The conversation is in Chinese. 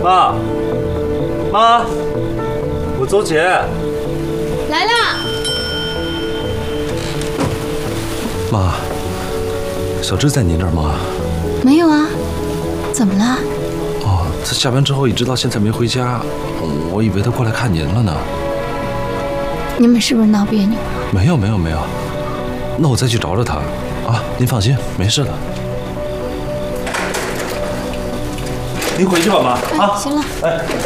妈，妈，我周杰来啦！ 妈，小志在您这儿吗？ 没有啊，怎么了？ 哦，他下班之后一直到现在没回家，我以为他过来看您了呢。 你们是不是闹别扭了？ 没有，那我再去找找他啊，您放心，没事的。您回去吧，妈啊。 行了。 哎。